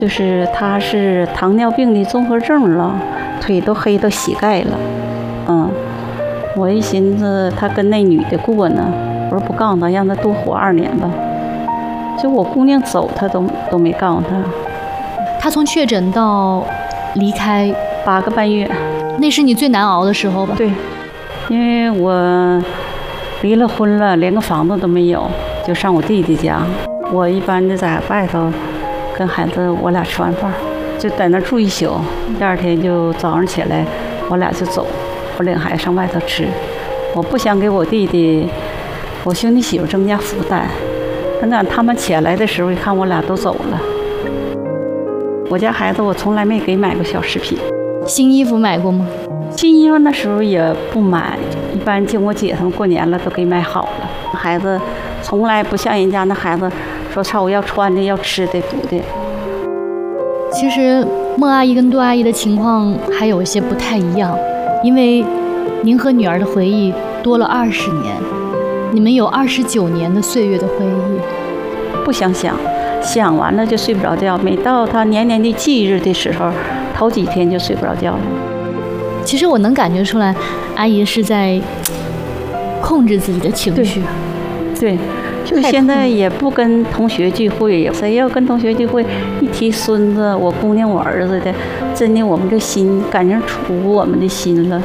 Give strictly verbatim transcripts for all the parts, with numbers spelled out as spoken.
就是他是糖尿病的综合症了，腿都黑到膝盖了。嗯，我一寻思他跟那女的过呢，我说不告诉他，让他多活二年吧。就我姑娘走，他都都没告诉他。 他从确诊到离开八个半月， 那是你最难熬的时候吧？ 对，因为我离了婚了，连个房子都没有，就上我弟弟家。我一般的在外头跟孩子我俩吃完饭，就在那住一宿，第二天就早上起来，我俩就走，我领孩子上外头吃。我不想给我弟弟、我兄弟媳妇增加负担。等他们起来的时候，一看我俩都走了。我家孩子我从来没给买过小饰品。 新衣服买过吗？ 新衣服那时候也不买，一般经我姐他们过年了都给买好了。孩子从来不像人家那孩子说操我要穿的要吃的补的。 其实孟阿姨跟杜阿姨的情况还有一些不太一样，因为您和女儿的回忆多了二十年，你们有二十九年的岁月的回忆。 不想想，想完了就睡不着觉。每到他年年的忌日的时候，头几天就睡不着觉了。 其实我能感觉出来，阿姨是在控制自己的情绪。 对，对就现在也不跟同学聚会，谁要跟同学聚会，一提孙子、我姑娘、我儿子的，真的我们这心感觉出我们的心了。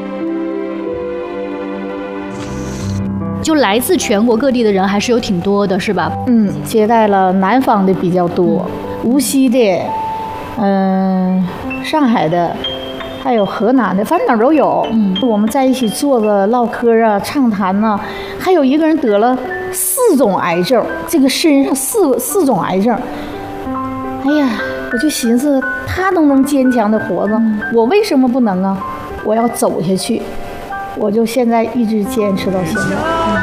就来自全国各地的人还是有挺多的，是吧？ 嗯，接待了南方的比较多，无锡的，嗯、呃，上海的，还有河南的，反正哪儿都有。嗯，我们在一起坐着唠嗑啊，畅谈呐、啊。还有一个人得了四种癌症，这个身上四四种癌症。哎呀，我就寻思他都能坚强的活着，我为什么不能啊？我要走下去，我就现在一直坚持到现在。